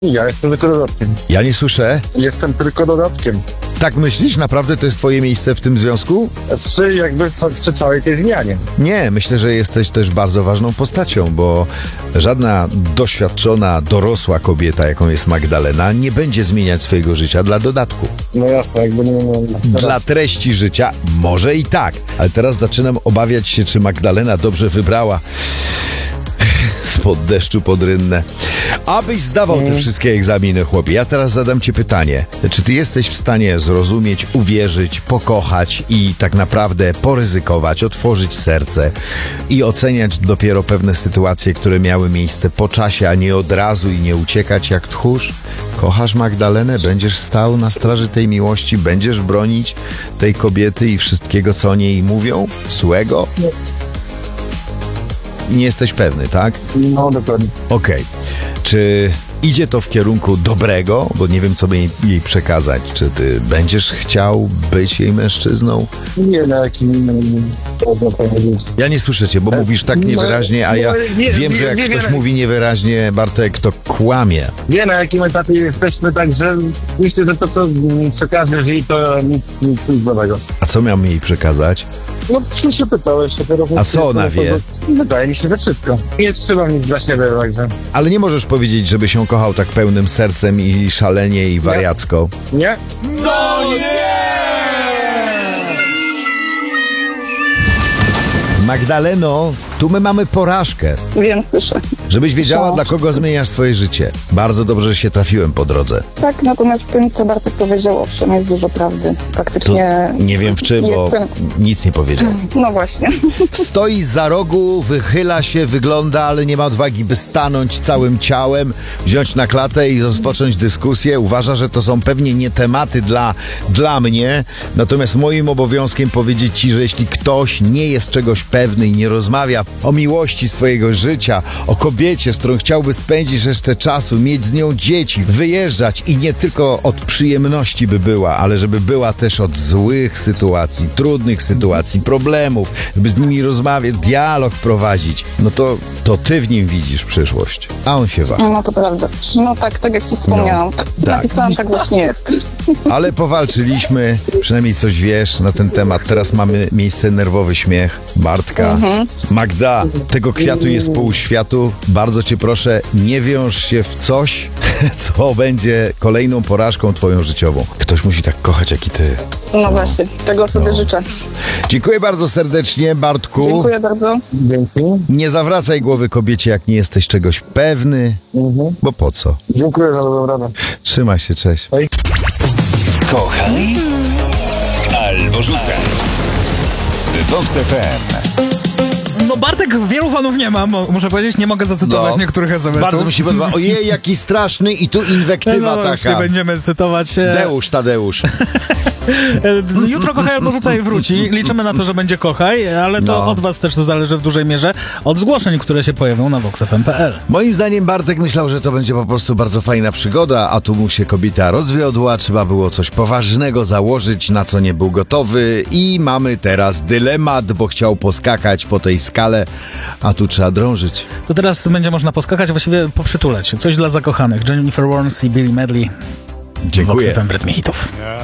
Ja jestem tylko dodatkiem. Ja nie słyszę. Jestem tylko dodatkiem. Tak myślisz? Naprawdę to jest twoje miejsce w tym związku? Czy jakby przy całej tej zmianie. Nie, myślę, że jesteś też bardzo ważną postacią, bo żadna doświadczona, dorosła kobieta, jaką jest Magdalena, nie będzie zmieniać swojego życia dla dodatku. No jasne, jakby nie... Dla treści życia może i tak, ale teraz zaczynam obawiać się, czy Magdalena dobrze wybrała spod deszczu pod rynnę. Abyś zdawał te wszystkie egzaminy, chłopie. Ja teraz zadam ci pytanie. Czy ty jesteś w stanie zrozumieć, uwierzyć, pokochać i tak naprawdę poryzykować, otworzyć serce i oceniać dopiero pewne sytuacje, które miały miejsce po czasie, a nie od razu i nie uciekać jak tchórz? Kochasz Magdalenę? Będziesz stał na straży tej miłości? Będziesz bronić tej kobiety i wszystkiego, co o niej mówią? Złego? Nie jesteś pewny, tak? No dokładnie. Okej. Czy idzie to w kierunku dobrego? Bo nie wiem, co by jej przekazać. Czy ty będziesz chciał być jej mężczyzną? Nie na jakim innym można powiedzieć. Ja nie słyszę cię, bo mówisz tak niewyraźnie, a ja wiem, że jak ktoś mówi niewyraźnie, Bartek, to kłamie. Wie na jakim etapie jesteśmy, także myślę, że to co przekażesz jej to nic złego. A co miałem jej przekazać? No ty się pytałeś. A co ona wie? Wydaje mi się, że wszystko. Nie trzeba nic dla siebie, także... Ale nie możesz powiedzieć, żeby się kochał tak pełnym sercem i szalenie i wariacko. Nie? Magdaleno, tu my mamy porażkę. Wiem, słyszę. Żebyś wiedziała, dla kogo zmieniasz swoje życie. Bardzo dobrze, że się trafiłem po drodze. Tak, natomiast w tym, co Bartek powiedział, owszem, jest dużo prawdy. To Faktycznie... nie wiem w czym, bo jestem- nic nie powiedział. No właśnie. Stoi za rogu, wychyla się, wygląda, ale nie ma odwagi, by stanąć całym ciałem, wziąć na klatę i rozpocząć dyskusję. Uważa, że to są pewnie nie tematy dla mnie, natomiast moim obowiązkiem powiedzieć ci, że jeśli ktoś nie jest czegoś pewny i nie rozmawia o miłości swojego życia, o kobiecie, z którą chciałby spędzić resztę czasu, mieć z nią dzieci, wyjeżdżać i nie tylko od przyjemności by była, ale żeby była też od złych sytuacji, trudnych sytuacji, problemów, żeby z nimi rozmawiać, dialog prowadzić, no to ty w nim widzisz przyszłość, a on się waha. No to prawda. No tak jak ci wspomniałam. tak. Napisałam, tak właśnie jest. Ale powalczyliśmy, przynajmniej coś wiesz na ten temat. Teraz mamy miejsce nerwowy śmiech Bartka. Magda, tego kwiatu jest pół światu. Bardzo cię proszę, nie wiąż się w coś, co będzie kolejną porażką twoją życiową. Ktoś musi tak kochać jak i ty. No właśnie, tego sobie życzę. Dziękuję bardzo serdecznie, Bartku. Dziękuję bardzo. Dzięki. Nie zawracaj głowy kobiecie, jak nie jesteś czegoś pewny, bo po co? Dziękuję za dobrą radę. Trzymaj się, cześć. Kochaj albo rzucaj. Vox FM. No Bartek wielu fanów nie ma, muszę powiedzieć, nie mogę zacytować niektórych SMS-ów. Bardzo mi się podoba. Ojej, jaki straszny i tu inwektywa no, już taka. nie będziemy cytować. Tadeusz. Jutro Kochaj albo Rzucaj wróci. Liczymy na to, że będzie Kochaj, ale to od was też to zależy w dużej mierze od zgłoszeń, które się pojawią na voxfm.pl. Moim zdaniem Bartek myślał, że to będzie po prostu bardzo fajna przygoda, a tu mu się kobieta rozwiodła, trzeba było coś poważnego założyć, na co nie był gotowy i mamy teraz dylemat, bo chciał poskakać po tej skale, a tu trzeba drążyć. To teraz będzie można poskakać, właściwie poprzytulać. Coś dla zakochanych. Jennifer Warnes i Billy Medley. Dziękuję. Vox FM w rytmie hitów.